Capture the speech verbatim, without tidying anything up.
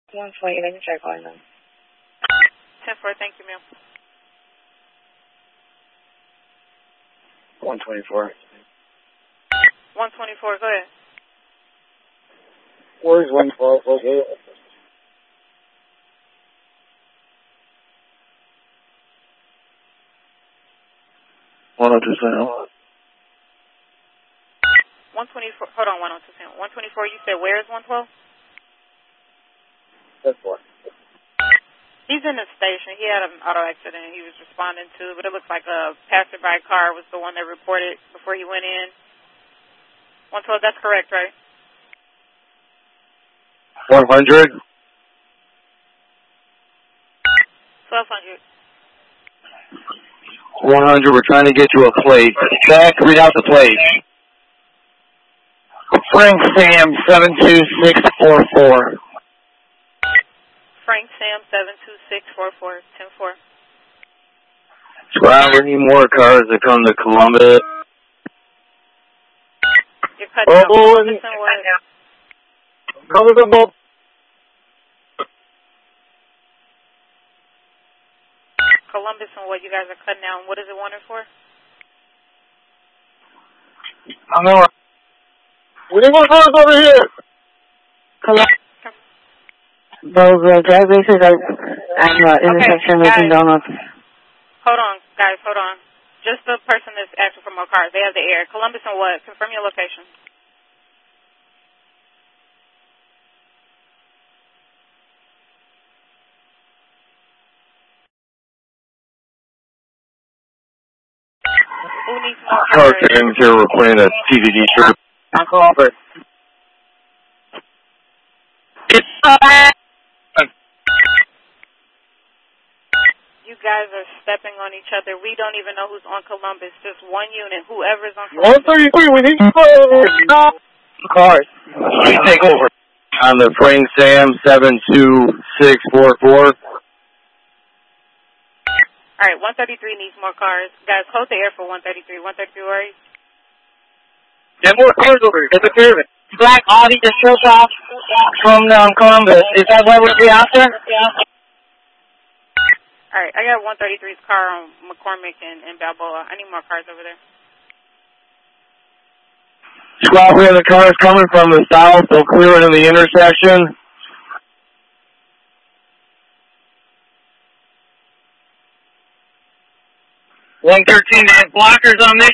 one twenty, let me try calling them. ten four, thank you, ma'am. one twenty-four. one twenty-four, go ahead. Where's one twelve? Okay. one oh two seven. one twenty-four, hold on, one oh two seven. one twenty-four, you said where is one twelve? That's four. He's in the station. He had an auto accident he was responding to, but it looks like a passerby car was the one that reported before he went in. one twelve, that's correct, right? one hundred. twelve hundred. one hundred, we're trying to get you a plate. Jack, read out the plate. Frank Sam, seven two six four four. Frank Sam, seven two six four four, ten four. Driver, need more cars to come to Columbus. You're cutting out. Oh, Columbus and what? Columbus and Bob. Columbus and what you guys are cutting out. What is it wanted for? I know. We need more cars over here. Columbus. Those uh, drag races are at the uh, intersection okay, making donuts. Hold on, guys, hold on. Just the person that's asking for more cars. They have the air. Columbus and what? Confirm your location. Who needs more cars? Carson here, we're playing a T V D trip. I'm Columbus. It's You guys are stepping on each other. We don't even know who's on Columbus. Just one unit. Whoever's on Columbus. one thirty-three, we need cars. We take over. On the Frank Sam, seven two six four four. All right, one thirty-three needs more cars. Guys, hold the air for one thirty-three. one thirty-three, where are you? Get more cars over here. Get the pyramid. Black Audi just shows off from um, Columbus. Is that what we'll be after? All right, I got one thirty-three's car on McCormick and, and Balboa. I need more cars over there. Squad, we have the cars coming from the south. They'll clear it in the intersection. one thirteen has blockers on this.